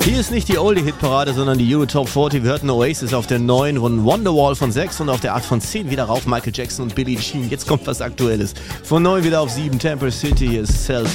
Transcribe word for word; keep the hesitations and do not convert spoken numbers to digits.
Hier ist nicht die Oldie-Hit-Parade, sondern die Euro Top vierzig. Wir hörten Oasis auf der neun von Wonderwall von sechs und auf der acht von zehn wieder rauf Michael Jackson und Billie Jean. Jetzt kommt was Aktuelles. Von neun wieder auf sieben, Temple City, hier ist Selfie.